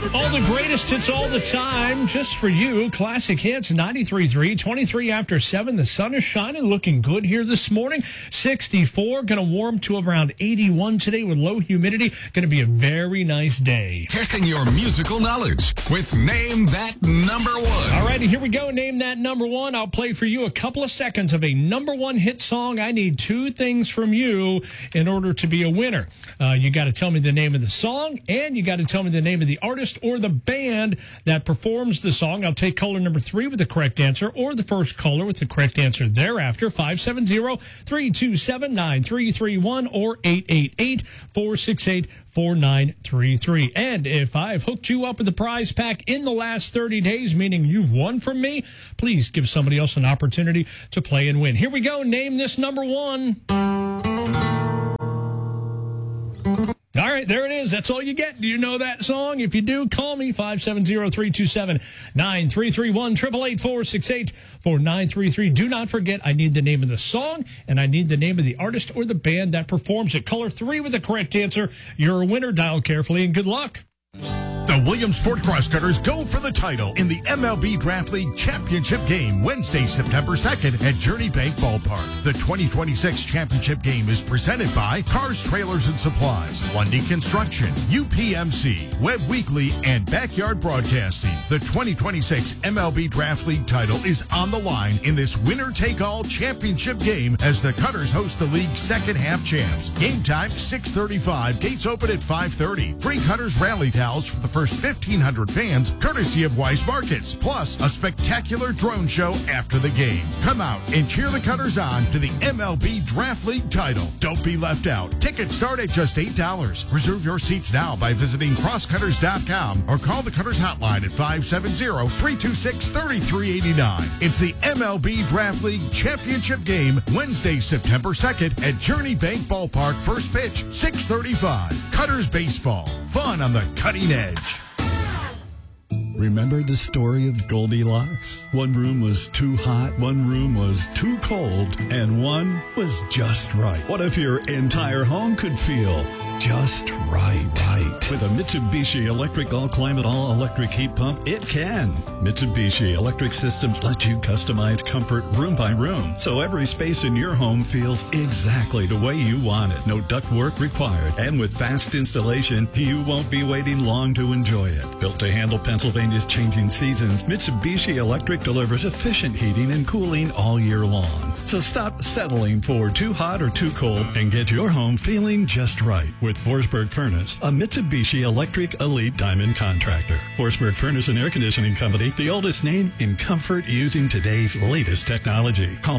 All the greatest hits all the time, just for you. Classic Hits, 93.3, 23 after 7. The sun is shining, looking good here this morning. 64, going to warm to around 81 today with low humidity. Going to be a very nice day. Testing your musical knowledge with Name That Number One. All righty, here we go. Name That Number One. I'll play for you a couple of seconds of a number one hit song. I need two things from you in order to be a winner. You got to tell me the name of the song, and you got to tell me the name of the artist or the band that performs the song. I'll take caller number 3 with the correct answer, or the first caller with the correct answer thereafter. 570-327-9331 or 888-468-4933. And if I've hooked you up with the prize pack in the last 30 days, meaning you've won from me, please give somebody else an opportunity to play and win. Here we go. Name this number one. All right, there it is. That's all you get. Do you know that song? If you do, call me, 570-327-9331, 888-468-4933. Do not forget, I need the name of the song, and I need the name of the artist or the band that performs it. Caller 3 with the correct answer. You're a winner. Dial carefully, and good luck. The Williamsport Crosscutters go for the title in the MLB Draft League Championship Game Wednesday, September 2nd at Journey Bank Ballpark. The 2026 Championship Game is presented by Cars, Trailers, and Supplies, Lundy Construction, UPMC, Web Weekly, and Backyard Broadcasting. The 2026 MLB Draft League title is on the line in this winner-take-all championship game as the Cutters host the league's second half champs. Game time, 6:35. Gates open at 5:30. Free Cutters rally towels for the first 1,500 fans, courtesy of Wise Markets, plus a spectacular drone show after the game. Come out and cheer the Cutters on to the MLB Draft League title. Don't be left out. Tickets start at just $8. Reserve your seats now by visiting crosscutters.com or call the Cutters hotline at 570-326-3389. It's the MLB Draft League Championship Game, Wednesday, September 2nd at Journey Bank Ballpark. First pitch, 6:35. Cutters baseball. Fun on the cutting edge. Remember the story of Goldilocks? One room was too hot, one room was too cold, and one was just right. What if your entire home could feel just right? With a Mitsubishi Electric All-Climate All-Electric Heat Pump, it can. Mitsubishi Electric Systems let you customize comfort room by room, so every space in your home feels exactly the way you want it. No ductwork required. And with fast installation, you won't be waiting long to enjoy it. Built to handle Pennsylvania's changing seasons, Mitsubishi Electric delivers efficient heating and cooling all year long. So stop settling for too hot or too cold and get your home feeling just right with Forsberg Furnace, a Mitsubishi Electric Elite Diamond contractor. Forsberg Furnace and Air Conditioning Company, the oldest name in comfort using today's latest technology. Call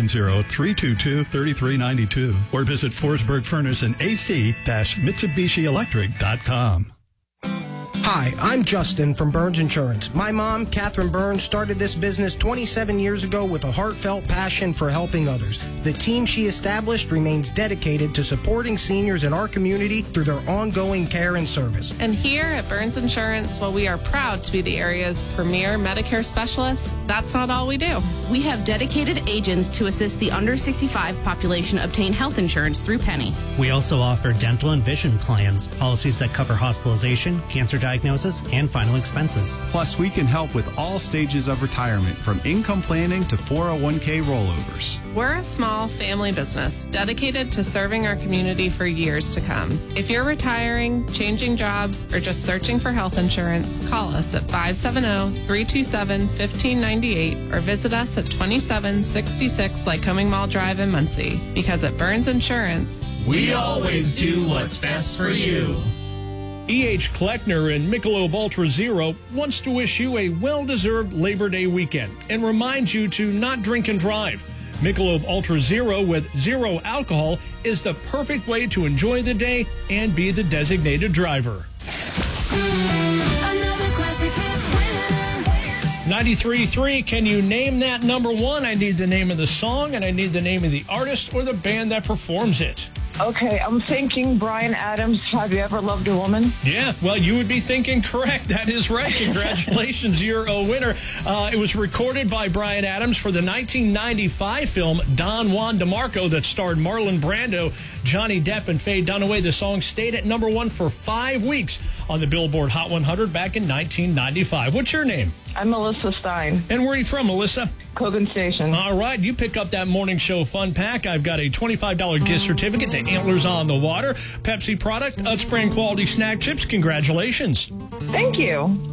570-322-3392 or visit Forsberg Furnace and AC-MitsubishiElectric.com. Hi, I'm Justin from Burns Insurance. My mom, Catherine Burns, started this business 27 years ago with a heartfelt passion for helping others. The team she established remains dedicated to supporting seniors in our community through their ongoing care and service. And here at Burns Insurance, while we are proud to be the area's premier Medicare specialists, that's not all we do. We have dedicated agents to assist the under 65 population obtain health insurance through Penny. We also offer dental and vision plans, policies that cover hospitalization, cancer diagnosis, and final expenses. Plus, we can help with all stages of retirement, from income planning to 401k rollovers. We're a small family business dedicated to serving our community for years to come. If you're retiring, changing jobs, or just searching for health insurance, call us at 570-327-1598 or visit us at 2766 Lycoming Mall Drive in Muncie. Because at Burns Insurance, we always do what's best for you. E.H. Kleckner and Michelob Ultra Zero wants to wish you a well-deserved Labor Day weekend and reminds you to not drink and drive. Michelob Ultra Zero with zero alcohol is the perfect way to enjoy the day and be the designated driver. 93.3, can you name that number one? I need the name of the song, and I need the name of the artist or the band that performs it. Okay, I'm thinking Bryan Adams, Have You Ever Loved a Woman? Yeah, well, you would be thinking correct. That is right. Congratulations, you're a winner. It was recorded by Bryan Adams for the 1995 film Don Juan DeMarco that starred Marlon Brando, Johnny Depp, and Faye Dunaway. The song stayed at number 1 for 5 weeks on the Billboard Hot 100 back in 1995. What's your name? I'm Melissa Stein. And where are you from, Melissa? Cogan Station. All right, you pick up that morning show fun pack. I've got a $25 gift certificate to Antlers on the Water, Pepsi product, Utz brand quality snack chips. Congratulations. Thank you.